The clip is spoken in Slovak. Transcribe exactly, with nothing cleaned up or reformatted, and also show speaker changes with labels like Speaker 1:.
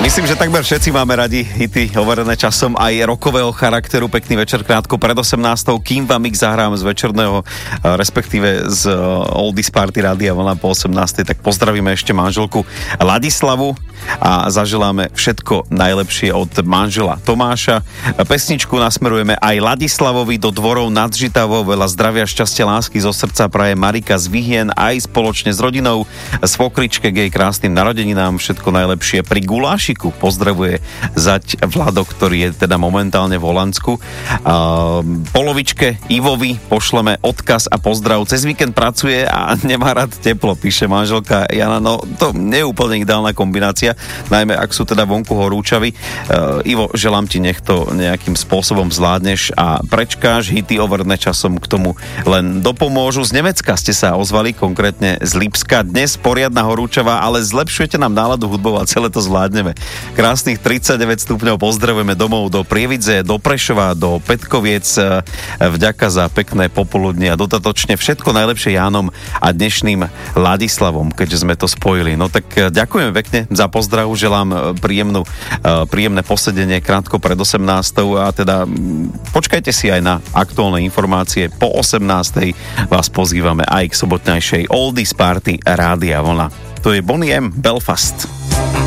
Speaker 1: Myslím, že takmer všetci máme radi hity overené časom aj rokového charakteru. Pekný večer krátko pred osemnástou. Kým vám ich zahrám z večerného, respektíve z Oldies Party Rádia Vlna po osemnástej, tak pozdravíme ešte manželku Ladislavu a zaželáme všetko najlepšie od manžela Tomáša. Pesničku nasmerujeme aj Ladislavovi do Dvorov nad Žitavou. Veľa zdravia, šťastia, lásky zo srdca praje Marika z Vyhien aj spoločne s rodinou. Svokričke k jej krásnym narodeninám všetko najlepšie pri gulášiku. Pozdravuje zať Vlado, ktorý je teda momentálne v Holandsku. Uh, polovičke Ivovi pošleme odkaz a pozdrav. Cez víkend pracuje a nemá rád teplo, píše manželka Jana. No to nie je úplne ideálna kombinácia, najmä ak sú teda vonku horúčaví. Uh, Ivo, želám ti, nech to nejakým spôsobom zvládneš a prečkáš. Hity overné časom k tomu len dopomôžu. Z Nemecka ste sa ozvali, konkrétne z Lipska. Dnes poriadna horúčava, ale zlepšujete nám náladu hudbou a celé to zvládneme. Krásnych tridsaťdeväť stupňov pozdravujeme domov do Prievidze, do Prešova, do Petkoviec. Vďaka za pekné popoludnie a dodatočne všetko najlepšie Jánom a dnešným Ladislavom, keďže sme to spojili. No tak ďakujem pekne za pozdrav, želám príjemnú, príjemné posedenie krátko pred osemnástou a teda počkajte si aj na aktuálne informácie. Po osemnástej vás pozývame aj k sobotnejšej Oldies Party Rádia Vlna. To je Bonnie M. Belfast.